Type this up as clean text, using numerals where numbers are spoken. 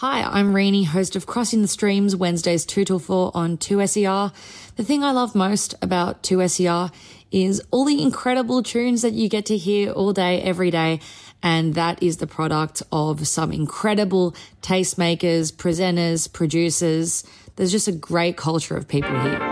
Hi, I'm Rainey, host of Crossing the Streams, Wednesdays 2 till 4 on 2SER. The thing I love most about 2SER is all the incredible tunes that you get to hear all day, every day. And that is the product of some incredible tastemakers, presenters, producers. There's just a great culture of people here.